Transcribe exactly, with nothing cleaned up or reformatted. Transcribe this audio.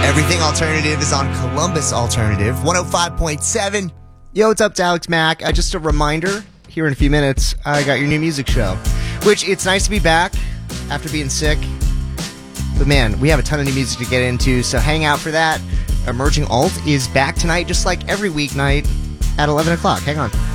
Everything Alternative is on Columbus Alternative, one oh five point seven. Yo, what's up? It's Alex Mack. Uh, just a reminder, here in a few minutes, I got your new music show, which it's nice to be back after being sick. But man, we have a ton of new music to get into, so hang out for that. Emerging Alt is back tonight, just like every weeknight at eleven o'clock. Hang on.